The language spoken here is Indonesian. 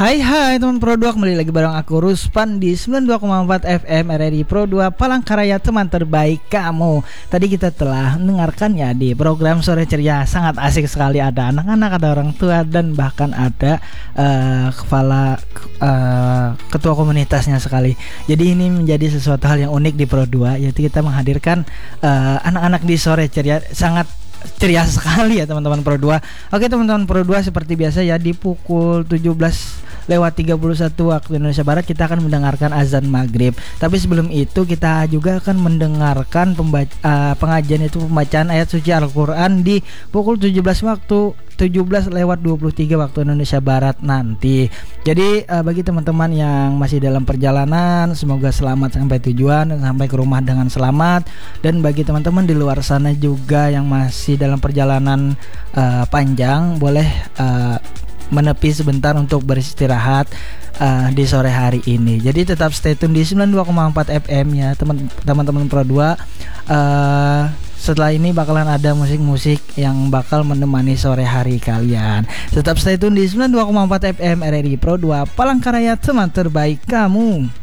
Hai teman Pro 2, kembali lagi bareng aku Ruspan di 92,4 FM RRI Pro 2 Palangkaraya, teman terbaik kamu. Tadi kita telah mendengarkan ya di program Sore Ceria, sangat asik sekali, ada anak-anak, ada orang tua, dan bahkan ada ketua komunitasnya sekali. Jadi ini menjadi sesuatu hal yang unik di Pro 2, yaitu kita menghadirkan anak-anak di Sore Ceria. Sangat ceria sekali ya teman-teman Pro 2. Oke teman-teman Pro 2, seperti biasa ya, di pukul 17:31 waktu Indonesia Barat kita akan mendengarkan azan maghrib. Tapi sebelum itu kita juga akan mendengarkan pengajian, itu pembacaan ayat suci Al-Quran di pukul 17:23 waktu Indonesia Barat nanti. Jadi bagi teman-teman yang masih dalam perjalanan, semoga selamat sampai tujuan dan sampai ke rumah dengan selamat. Dan bagi teman-teman di luar sana juga yang masih dalam perjalanan panjang, boleh menepi sebentar untuk beristirahat di sore hari ini. Jadi tetap stay tune di 92,4 FM ya teman-teman Pro 2. Setelah ini bakalan ada musik-musik yang bakal menemani sore hari kalian. Tetap stay tune di 92,4 FM RRI Pro 2 Palangkaraya, teman terbaik kamu.